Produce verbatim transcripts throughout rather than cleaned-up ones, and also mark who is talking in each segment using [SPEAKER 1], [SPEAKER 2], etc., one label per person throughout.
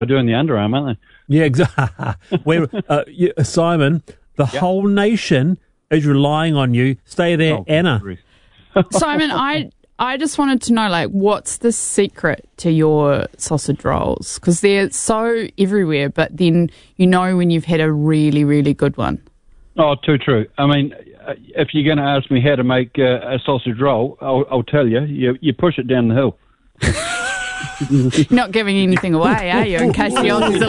[SPEAKER 1] They're doing the underarm, aren't they?
[SPEAKER 2] Yeah, exactly. Where uh, you, Simon, the yep. whole nation is relying on you. Stay there, oh, Anna.
[SPEAKER 3] Simon, I I just wanted to know, like, what's the secret to your sausage rolls? Because they're so everywhere, but then you know when you've had a really, really good one.
[SPEAKER 1] Oh, too true. I mean, if you're going to ask me how to make uh, a sausage roll, I'll, I'll tell you, you. You push it down the hill.
[SPEAKER 3] Not giving anything away, are you, in case the Aussies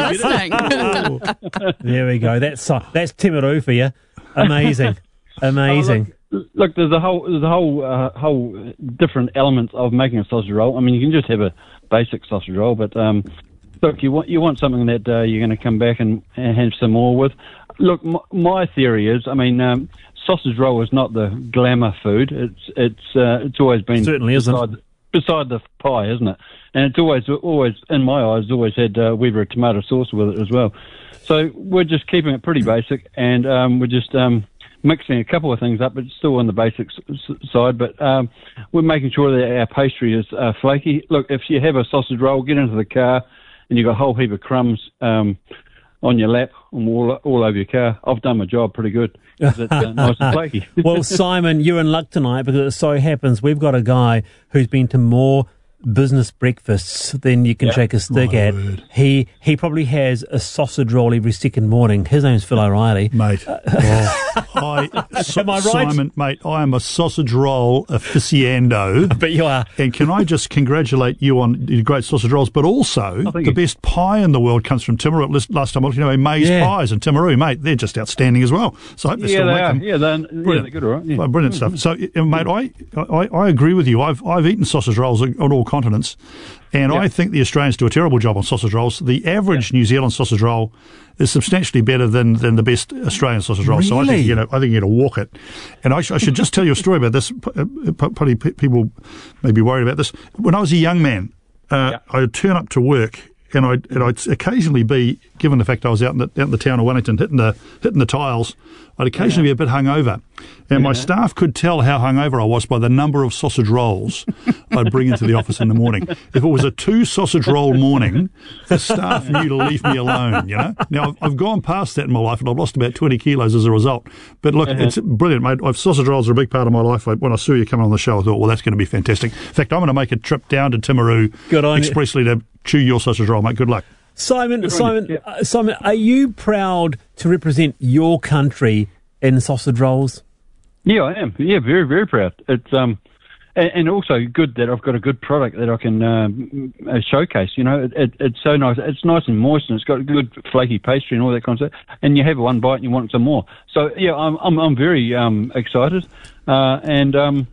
[SPEAKER 3] are listening?
[SPEAKER 2] There we go. That's uh, that's Timaru for you. Amazing. Amazing.
[SPEAKER 1] Oh, look, look, there's a whole there's a whole uh, whole different elements of making a sausage roll. I mean, you can just have a basic sausage roll, but um, look, you want you want something that uh, you're going to come back and, and have some more with. Look, m- my theory is, I mean, um, sausage roll is not the glamour food. It's it's uh, it's always been
[SPEAKER 2] certainly isn't
[SPEAKER 1] beside, beside the pie, isn't it? And it's always always in my eyes always had uh, Weber tomato sauce with it as well. So we're just keeping it pretty basic, and um, we're just um, mixing a couple of things up, but still on the basic s- side. But um, we're making sure that our pastry is uh, flaky. Look, if you have a sausage roll, get into the car, and you've got a whole heap of crumbs um, on your lap and all, all over your car. I've done my job pretty good. It's uh, nice and flaky.
[SPEAKER 2] Well, Simon, you're in luck tonight because it so happens we've got a guy who's been to more business breakfasts than you can yep. shake a stick
[SPEAKER 4] My
[SPEAKER 2] at.
[SPEAKER 4] word.
[SPEAKER 2] He he probably has a sausage roll every second morning. His name's Phil O'Reilly.
[SPEAKER 4] Mate. Oh, I, so,
[SPEAKER 2] am I right?
[SPEAKER 4] Simon, mate, I am a sausage roll aficionado.
[SPEAKER 2] But you are.
[SPEAKER 4] And can I just congratulate you on your great sausage rolls, but also the
[SPEAKER 1] you.
[SPEAKER 4] best pie in the world comes from Timaru. Last time I looked, you know, May's
[SPEAKER 2] yeah.
[SPEAKER 4] pies and Timaru, mate, they're just outstanding as well. So I hope they
[SPEAKER 1] yeah,
[SPEAKER 4] still
[SPEAKER 1] they
[SPEAKER 4] make
[SPEAKER 1] are.
[SPEAKER 4] them.
[SPEAKER 1] Yeah, they're, yeah, they're good, all right. Yeah.
[SPEAKER 4] Well, brilliant stuff. So, uh, mate, I, I, I agree with you. I've I've eaten sausage rolls on all continents. And
[SPEAKER 1] yep.
[SPEAKER 4] I think the Australians do a terrible job on sausage rolls. The average yep. New Zealand sausage roll is substantially better than, than the best Australian sausage roll.
[SPEAKER 2] Really?
[SPEAKER 4] So I think you know I think you got to walk it. And I, sh- I should just tell you a story about this. Probably people may be worried about this. When I was a young man, uh, yep. I would turn up to work, and I'd, and I'd occasionally be, given the fact I was out in the, out in the town of Wellington hitting the hitting the tiles, I'd occasionally yeah. be a bit hungover. And yeah. my staff could tell how hungover I was by the number of sausage rolls I'd bring into the office in the morning. If it was a two sausage roll morning, the staff knew to leave me alone, you know. Now, I've, I've gone past that in my life, and I've lost about twenty kilos as a result. But look, uh-huh. it's brilliant, mate. I've, sausage rolls are a big part of my life. I, when I saw you coming on the show, I thought, well, that's going to be fantastic. In fact, I'm going to make a trip down to Timaru expressly you. to chew your sausage roll, mate. Good luck.
[SPEAKER 2] Simon, Simon, yeah. uh, Simon, are you proud to represent your country in sausage rolls?
[SPEAKER 1] Yeah, I am. Yeah, very, very proud. It's um, and, and also good that I've got a good product that I can um, uh, showcase. You know, it, it, it's so nice. It's nice and moist, and it's got good flaky pastry and all that kind of stuff. And you have one bite and you want some more. So yeah, I'm I'm, I'm very um, excited, uh, and um,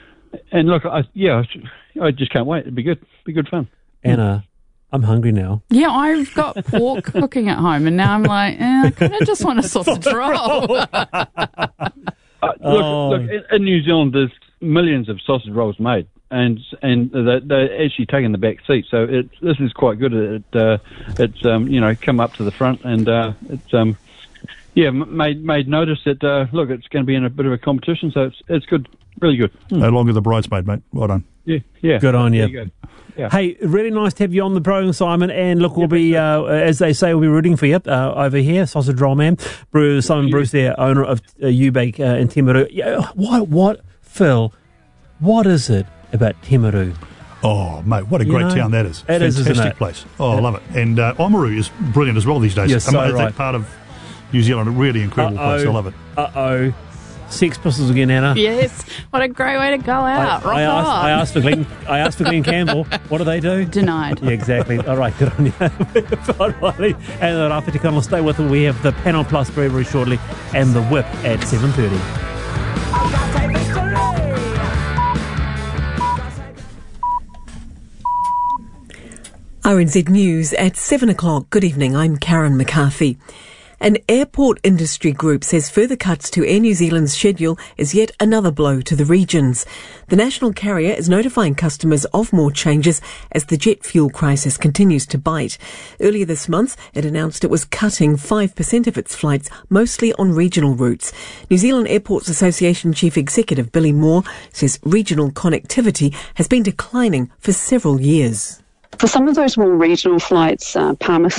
[SPEAKER 1] and look, I, yeah, I just can't wait. It'd be good. It'd be good fun.
[SPEAKER 2] Anna, I'm hungry now.
[SPEAKER 3] Yeah, I've got pork cooking at home, and now I'm like, eh, I kind of just want a sausage roll.
[SPEAKER 1] uh, look,
[SPEAKER 2] oh.
[SPEAKER 1] look in, in New Zealand, there's millions of sausage rolls made, and and they're, they're actually taking the back seat. So it, this is quite good. It, uh, it's um, you know come up to the front, and uh, it's um, yeah made made notice that uh, look, it's going to be in a bit of a competition. So it's it's good, really good.
[SPEAKER 4] No longer the bridesmaid, mate. Well done.
[SPEAKER 1] Yeah, yeah.
[SPEAKER 2] Good on you.
[SPEAKER 1] you Yeah.
[SPEAKER 2] Hey, really nice to have you on the program, Simon. And look, we'll be, uh, as they say, we'll be rooting for you uh, over here, Sausage Roll Man. Bruce, Simon Bruce there, owner of uh, U-Bake uh, in Timaru. Yeah, what, what, Phil, what is it about Timaru?
[SPEAKER 4] Oh, mate, what a
[SPEAKER 2] you
[SPEAKER 4] great
[SPEAKER 2] know,
[SPEAKER 4] town that is.
[SPEAKER 2] It
[SPEAKER 4] Fantastic
[SPEAKER 2] is, isn't it?
[SPEAKER 4] place. Oh, I love it. And uh, Oamaru is brilliant as well these days.
[SPEAKER 2] You're so
[SPEAKER 4] I mean,
[SPEAKER 2] right.
[SPEAKER 4] That part of New Zealand, a really incredible
[SPEAKER 2] Uh-oh.
[SPEAKER 4] place. I love it.
[SPEAKER 2] Uh-oh. Sex Pistols again, Anna.
[SPEAKER 3] Yes, what a great way to go out.
[SPEAKER 2] I, I, asked, I asked for Glenn. I asked for Glenn Campbell. What do they do?
[SPEAKER 3] Denied.
[SPEAKER 2] Yeah, exactly. All right, good on you. Finally, and then after Ticono, stay with us. We have the panel plus very, very shortly, and the whip at seven thirty.
[SPEAKER 5] R N Z News at seven o'clock. Good evening. I'm Karen McCarthy. An airport industry group says further cuts to Air New Zealand's schedule is yet another blow to the regions. The national carrier is notifying customers of more changes as the jet fuel crisis continues to bite. Earlier this month, it announced it was cutting five percent of its flights, mostly on regional routes. New Zealand Airports Association Chief Executive Billy Moore says regional connectivity has been declining for several years.
[SPEAKER 6] For some of those more regional flights, uh, Palmerston